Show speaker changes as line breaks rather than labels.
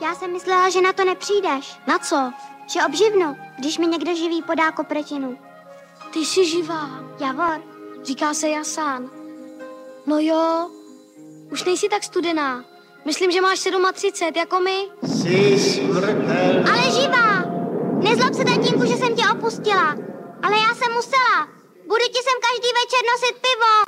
Já jsem myslela, že na to nepřijdeš.
Na co?
Že obživnu, když mi někdo živý podá kopretinu.
Ty jsi živá.
Javor.
Říká se Jasán. No jo, už nejsi tak studená. Myslím, že máš 37, jako my.
Jsi smrtelná.
Ale živá! Nezlob se, tatínku, že jsem tě opustila. Ale já jsem musela. Budu ti sem každý večer nosit pivo.